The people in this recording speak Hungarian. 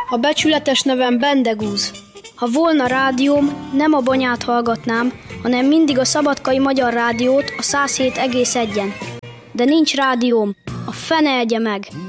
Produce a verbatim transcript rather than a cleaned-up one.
A becsületes nevem Bendegúz. Ha volna rádióm, nem a Banyát hallgatnám, hanem mindig a Szabadkai Magyar Rádiót, a száz hét egész egyen. De nincs rádióm, a fene egye meg!